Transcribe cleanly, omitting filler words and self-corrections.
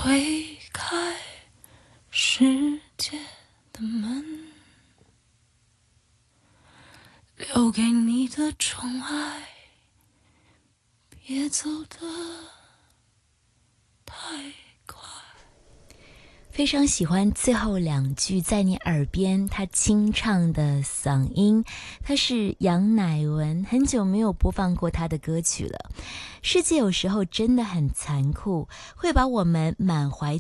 推开世界的门，留给你的宠爱，别走得太快。 非常喜欢最后2句在你耳边他清唱的嗓音，他是杨乃文，很久没有播放过他的歌曲了。世界有时候真的很残酷，会把我们满怀